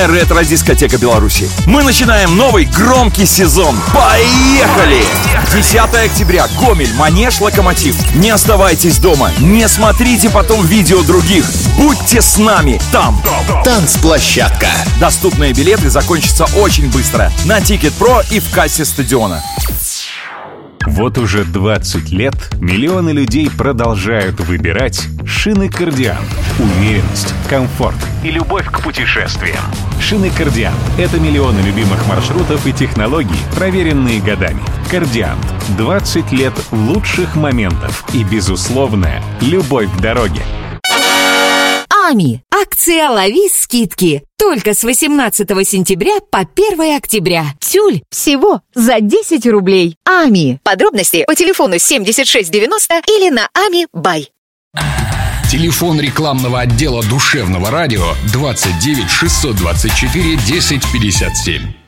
Ретро-дискотека Беларуси. Мы начинаем новый громкий сезон. Поехали! 10 октября. Гомель, Манеж, Локомотив. Не оставайтесь дома. Не смотрите потом видео других. Будьте с нами там. Танцплощадка. Доступные билеты закончатся очень быстро. На Ticket.pro и в кассе стадиона. Вот уже 20 лет миллионы людей продолжают выбирать шины «Кардиант». Уверенность, комфорт и любовь к путешествиям. Шины «Кардиант» — это миллионы любимых маршрутов и технологий, проверенные годами. «Кардиант» — 20 лет лучших моментов и безусловная любовь к дороге. АМИ. Акция «Лови скидки». Только с 18 сентября по 1 октября. Тюль всего за 10 рублей. АМИ. Подробности по телефону 7690 или на АМИ Бай. Телефон рекламного отдела душевного радио 29 624 10 57.